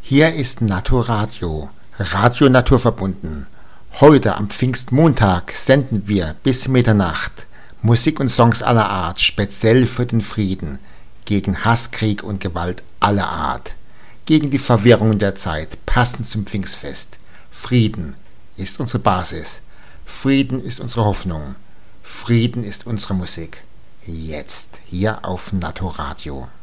Hier ist Naturradio, Radio naturverbunden. Heute am Pfingstmontag senden wir bis Mitternacht Musik und Songs aller Art, speziell für den Frieden, gegen Hass, Krieg und Gewalt aller Art, gegen die Verwirrung der Zeit, passend zum Pfingstfest. Frieden ist unsere Basis, Frieden ist unsere Hoffnung, Frieden ist unsere Musik. Jetzt hier auf Naturradio.